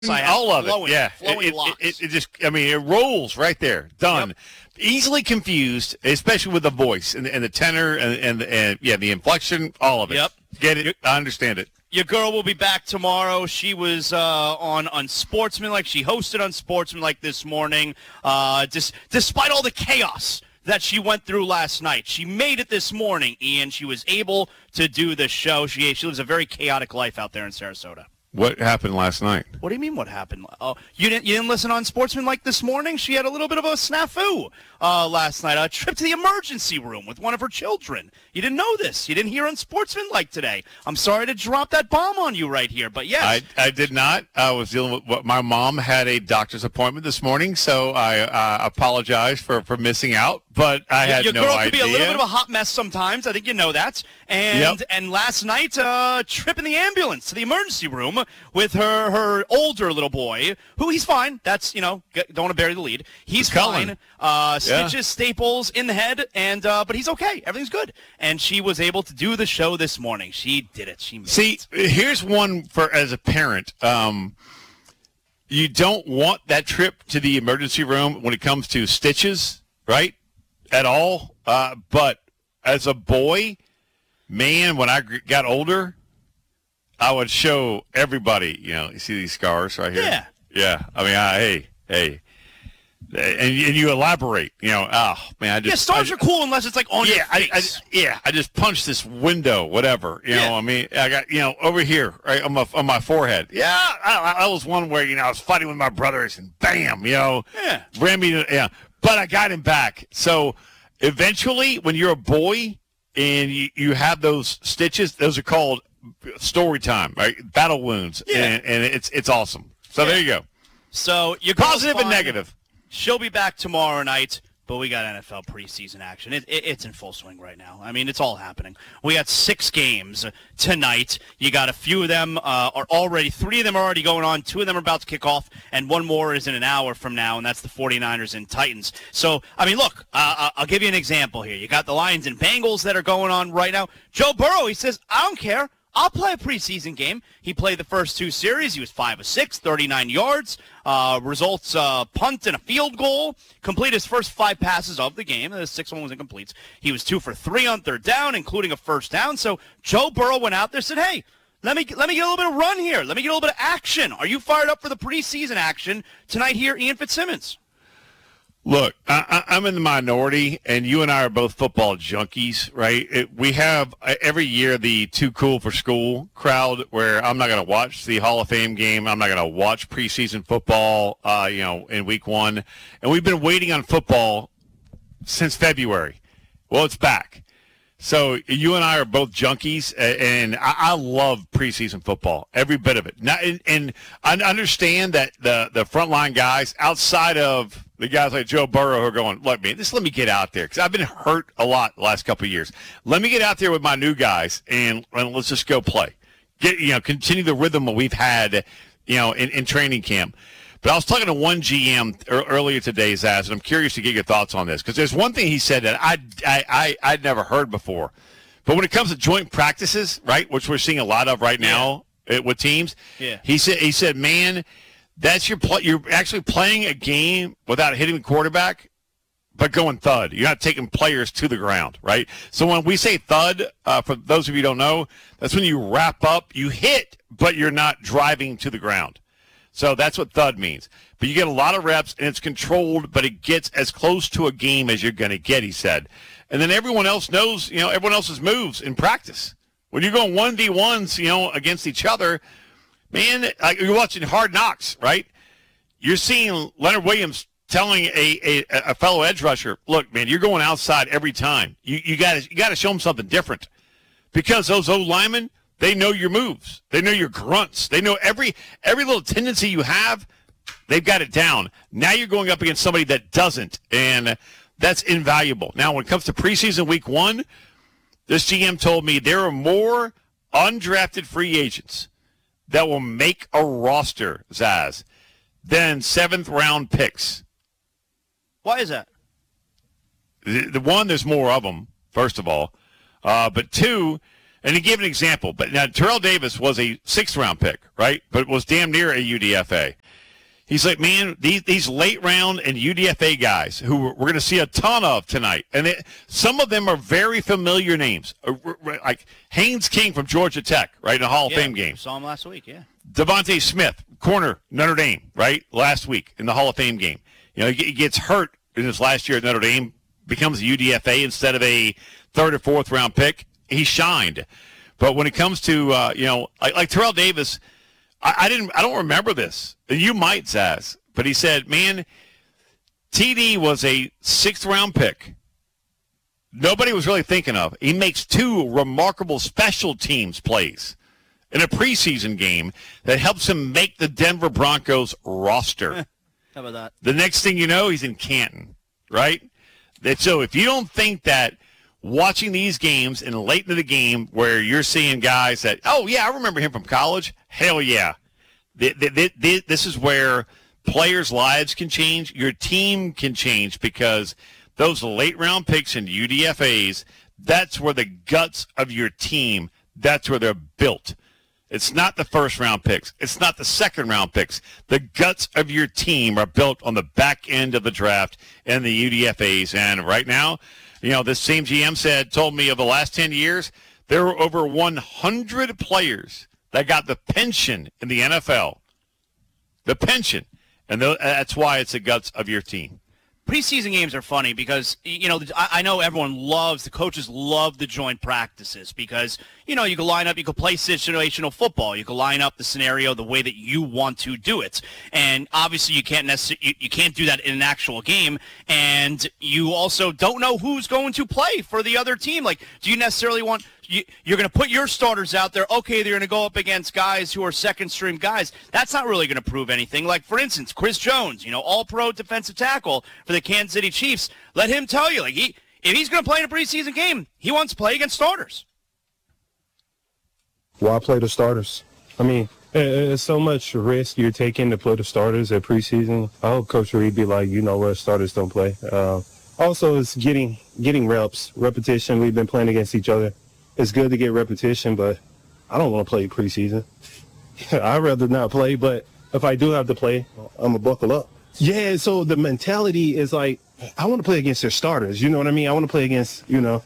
All of flowing, it, yeah. Flowing locks. It just, I mean, it rolls right there. Done. Yep. Easily confused, especially with the voice and the tenor and the inflection, all of it. Yep. Get it? I understand it. Your girl will be back tomorrow. She was on Unsportsmanlike. She hosted Unsportsmanlike this morning. Despite all the chaos that she went through last night, she made it this morning, Ian. She was able to do the show. She lives a very chaotic life out there in Sarasota. What happened last night? What do you mean what happened? Oh, you didn't listen on Sportsmanlike this morning? She had a little bit of a snafu last night. A trip to the emergency room with one of her children. You didn't know this. You didn't hear on Sportsmanlike today. I'm sorry to drop that bomb on you right here, but yes. I did not. I was dealing with what my mom had a doctor's appointment this morning, so I apologize for missing out. But I had no idea. Your girl could be a little bit of a hot mess sometimes. I think you know that. And last night, trip in the ambulance to the emergency room with her older little boy, who he's fine. That's, don't want to bury the lead. He's fine. Stitches, staples in the head, and but he's okay. Everything's good. And she was able to do the show this morning. She did it. She made it. Here's one for as a parent. You don't want that trip to the emergency room when it comes to stitches, right? At all. But as a boy, man, when I got older, I would show everybody, you see these scars right here? Yeah. Yeah. I mean, hey. And you elaborate, man. Stars are cool unless it's like on your face. I just punched this window, whatever. I mean, I got, over here, right, on my forehead. Yeah, I was one where, I was fighting with my brothers and bam, ran me, but I got him back. So eventually, when you're a boy and you have those stitches, those are called story time, right? Battle wounds, and it's awesome. So there you go. So you're positive and negative. She'll be back tomorrow night, but we got NFL preseason action. It's in full swing right now. I mean, it's all happening. We got 6 games tonight. You got a few of them are already, 3 of them are already going on. 2 of them are about to kick off, and 1 more is in an hour from now, and that's the 49ers and Titans. So, I mean, look, I'll give you an example here. You got the Lions and Bengals that are going on right now. Joe Burrow, he says, I don't care. I'll play a preseason game. He played the first 2 series. He was 5 of 6, 39 yards. Results, punt and a field goal. Completed his first 5 passes of the game. The 6th one was incomplete. He was 2 for 3 on 3rd down, including a first down. So Joe Burrow went out there and said, hey, let me get a little bit of run here. Let me get a little bit of action. Are you fired up for the preseason action tonight here, Ian Fitzsimmons? Look, I'm in the minority, and you and I are both football junkies, right? We have every year the too cool for school crowd where I'm not going to watch the Hall of Fame game. I'm not going to watch preseason football, in week 1. And we've been waiting on football since February. Well, it's back. So you and I are both junkies, and I love preseason football, every bit of it. Now, and I understand that the frontline guys outside of the guys like Joe Burrow who are going, look, man, just let me get out there because I've been hurt a lot the last couple of years. Let me get out there with my new guys and let's just go play. Continue the rhythm that we've had, in training camp. But I was talking to one GM earlier today, Zaz, and I'm curious to get your thoughts on this because there's one thing he said that I'd never heard before. But when it comes to joint practices, right, which we're seeing a lot of right now with teams, he said, man, that's you're actually playing a game without hitting the quarterback, but going thud. You're not taking players to the ground, right? So when we say thud, for those of you who don't know, that's when you wrap up, you hit, but you're not driving to the ground. So that's what thud means. But you get a lot of reps, and it's controlled, but it gets as close to a game as you're going to get, he said. And then everyone else knows, everyone else's moves in practice. When you're going 1v1s, against each other, man, like you're watching Hard Knocks, right? You're seeing Leonard Williams telling a fellow edge rusher, look, man, you're going outside every time. You got to show them something different. Because those O-linemen, they know your moves. They know your grunts. They know every little tendency you have, they've got it down. Now you're going up against somebody that doesn't, and that's invaluable. Now, when it comes to preseason week 1, this GM told me there are more undrafted free agents that will make a roster, Zaz, than 7th-round picks. Why is that? The one, there's more of them, first of all. But 2, And to give an example, but now Terrell Davis was a 6th-round pick, right? But was damn near a UDFA. He's like, man, these late round and UDFA guys who we're going to see a ton of tonight, and some of them are very familiar names, like Haynes King from Georgia Tech, right, in a Hall of Fame game. Saw him last week, yeah. Devontae Smith, corner, Notre Dame, right, last week in the Hall of Fame game. You know, he gets hurt in his last year at Notre Dame, becomes a UDFA instead of a 3rd or 4th round pick. He shined. But when it comes to, like Terrell Davis, I don't remember this. You might, Zaz. But he said, man, TD was a 6th-round pick. Nobody was really thinking of. He makes 2 remarkable special teams plays in a preseason game that helps him make the Denver Broncos roster. How about that? The next thing you know, he's in Canton, right? So if you don't think that watching these games and late into the game where you're seeing guys that, oh, yeah, I remember him from college, hell yeah. This is where players' lives can change. Your team can change because those late-round picks and UDFAs, that's where the guts of your team, that's where they're built. It's not the 1st-round picks. It's not the 2nd-round picks. The guts of your team are built on the back end of the draft and the UDFAs. And right now, this same GM told me of the last 10 years, there were over 100 players that got the pension in the NFL. The pension. And that's why it's the guts of your team. Preseason games are funny because, I know the coaches love the joint practices because, you can line up, you can play situational football. You can line up the scenario the way that you want to do it. And obviously you can't do that in an actual game. And you also don't know who's going to play for the other team. Like, do you necessarily want... You're going to put your starters out there. Okay, they're going to go up against guys who are second-string guys. That's not really going to prove anything. Like, for instance, Chris Jones, all-pro defensive tackle for the Kansas City Chiefs. Let him tell you, if he's going to play in a preseason game, he wants to play against starters. Why play the starters? I mean, it's so much risk you're taking to play the starters at preseason. I hope Coach Reed be like, starters don't play. Also, it's getting reps, repetition. We've been playing against each other. It's good to get repetition, but I don't want to play preseason. I'd rather not play, but if I do have to play, I'm going to buckle up. Yeah, so the mentality is like, I want to play against their starters. You know what I mean? I want to play against, the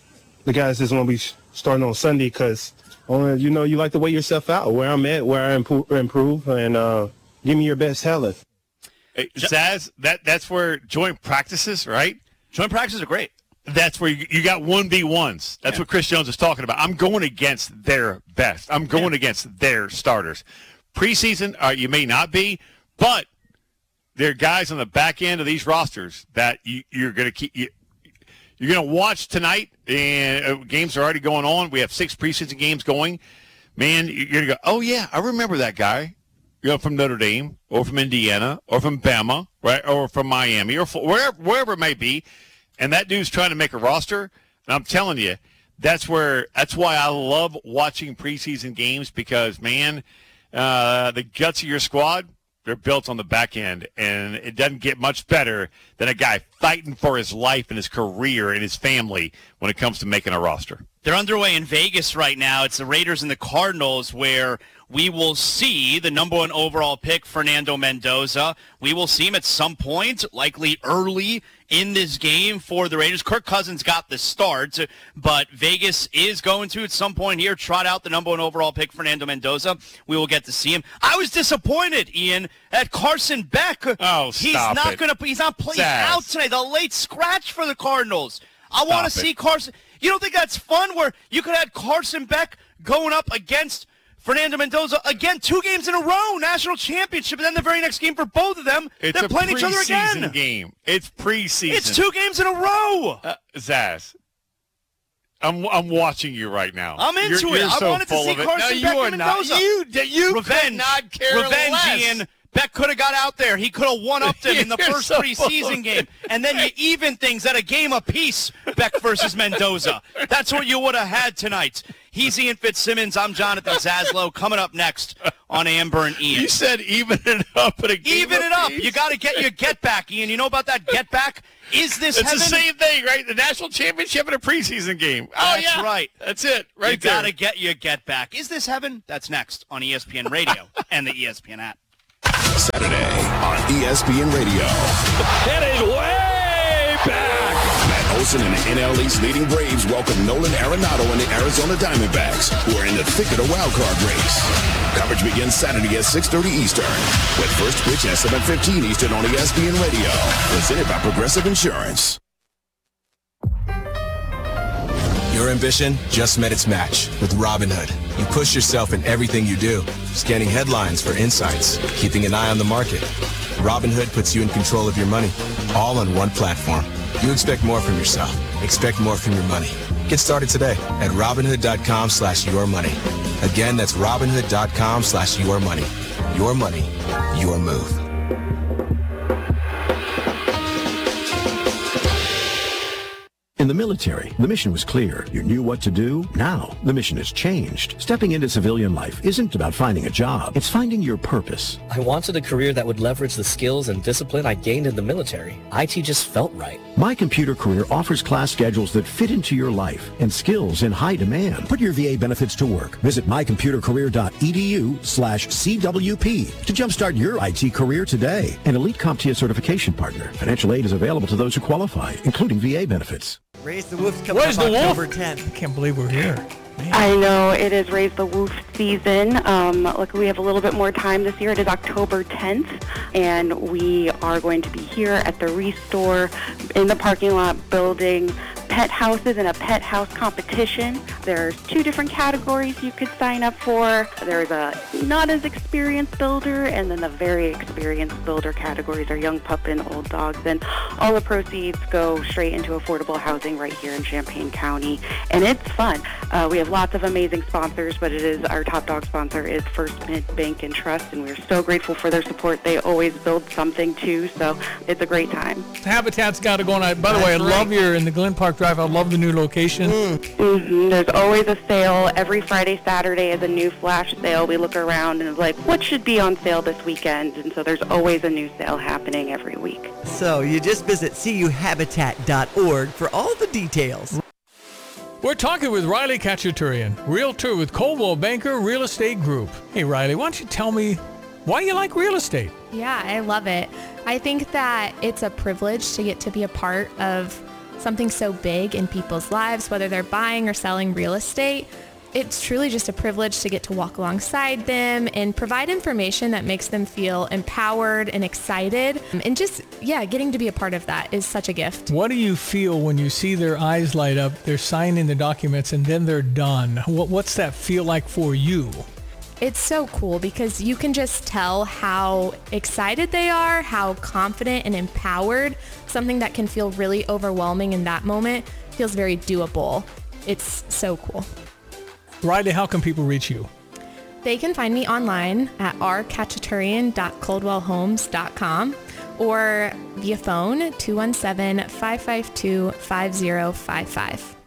guys that's going to be starting on Sunday because, you like to weigh yourself out, where I'm at, where I improve, and give me your best talent. Hey, Zaz, that's where joint practices, right? Joint practices are great. That's where you got 1v1s. That's what Chris Jones is talking about. I'm going against their best. I'm going against their starters. Preseason, you may not be, but there are guys on the back end of these rosters that you're going to keep. You're going to watch tonight, and games are already going on. We have 6 preseason games going. Man, you're going to go, oh, yeah, I remember that guy. From Notre Dame or from Indiana or from Bama, right, or from Miami or wherever it may be. And that dude's trying to make a roster, and I'm telling you, that's why I love watching preseason games because, man, the guts of your squad, they're built on the back end, and it doesn't get much better than a guy fighting for his life and his career and his family when it comes to making a roster. They're underway in Vegas right now. It's the Raiders and the Cardinals where we will see the number 1 overall pick, Fernando Mendoza. We will see him at some point, likely early in this game for the Raiders. Kirk Cousins got the start, but Vegas is going to, at some point here, trot out the number 1 overall pick, Fernando Mendoza. We will get to see him. I was disappointed, Ian, at Carson Beck. Oh, stop it. He's not playing out tonight. The late scratch for the Cardinals. I want to see Carson. You don't think that's fun where you could have Carson Beck going up against Fernando Mendoza again, 2 games in a row, national championship, and then the very next game for both of them, they're playing each other again. Game. It's preseason. It's 2 games in a row. Zaz, I'm watching you right now. I'm into it. I wanted to see Carson Beck and Mendoza. You could not care less. Ian. Beck could have got out there. He could have one-upped him in the first preseason game. And then you even things at a game apiece, Beck versus Mendoza. That's what you would have had tonight. He's Ian Fitzsimmons. I'm Jonathan Zaslow. Coming up next on Amber and Ian. You said even it up at a game. Even it up. You got to get your get back, Ian. You know about that get back? Is this It's heaven? the same thing, right? The national championship and a preseason game. That's right. That's it. Right you there. You got to get your get back. Is this heaven? That's next on ESPN Radio and the ESPN app. Saturday on ESPN Radio. Headed way back. Matt Olson and the NL East leading Braves welcome Nolan Arenado and the Arizona Diamondbacks, who are in the thick of the wild card race. Coverage begins Saturday at 6:30 Eastern, with first pitch at 7:15 Eastern on ESPN Radio. Presented by Progressive Insurance. Your ambition just met its match with Robinhood. You push yourself in everything you do, scanning headlines for insights, keeping an eye on the market. Robinhood puts you in control of your money, all on one platform. You expect more from yourself. Expect more from your money. Get started today at Robinhood.com/yourmoney. Again, that's Robinhood.com/yourmoney. Your money, your move. In the military, the mission was clear. You knew what to do. Now, the mission has changed. Stepping into civilian life isn't about finding a job. It's finding your purpose. I wanted a career that would leverage the skills and discipline I gained in the military. IT just felt right. My Computer Career offers class schedules that fit into your life and skills in high demand. Put your VA benefits to work. Visit mycomputercareer.edu/CWP to jumpstart your IT career today. An elite CompTIA certification partner. Financial aid is available to those who qualify, including VA benefits. Raise the Wolf coming Where's up the October Wolf? 10th. I can't believe we're here. Man. I know, it is Raise the Wolf season. Look, we have a little bit more time this year. It is October 10th, and we are going to be here at the Restore in the parking lot building pet houses in a pet house competition. There's 2 different categories you could sign up for. There's a not as experienced builder, and then the very experienced builder categories are young pup and old dogs. And all the proceeds go straight into affordable housing right here in Champaign County. And it's fun. We have lots of amazing sponsors, but it is our top dog sponsor is First Mint Bank and Trust, and we're so grateful for their support. They always build something too, so it's a great time. Habitat's got it going on. By the way, I love your in the Glen Park Drive. I love the new location. There's always a sale. Every Friday, Saturday is a new flash sale. We look around and it's like, what should be on sale this weekend? And so there's always a new sale happening every week. So you just visit cuhabitat.org for all the details. We're talking with Riley Khachaturian, realtor with Coldwell Banker Real Estate Group. Hey, Riley, why don't you tell me why you like real estate? Yeah, I love it. I think that it's a privilege to get to be a part of something so big in people's lives, whether they're buying or selling real estate. It's truly just a privilege to get to walk alongside them and provide information that makes them feel empowered and excited. And just, getting to be a part of that is such a gift. What do you feel when you see their eyes light up, they're signing the documents, and then they're done? What's that feel like for you? It's so cool because you can just tell how excited they are, how confident and empowered. Something that can feel really overwhelming in that moment feels very doable. It's so cool. Riley, how can people reach you? They can find me online at rkhachaturian.coldwellhomes.com or via phone 217-552-5055.